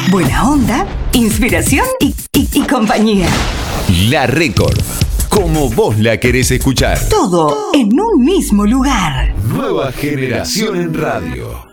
Buena onda, inspiración y compañía. La Record, como vos la querés escuchar. Todo en un mismo lugar. Nueva generación en radio.